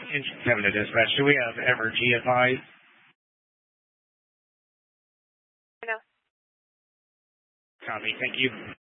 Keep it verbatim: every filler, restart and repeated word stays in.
Engine seven to dispatch. Do we have emergency advised? No. Copy. Thank you.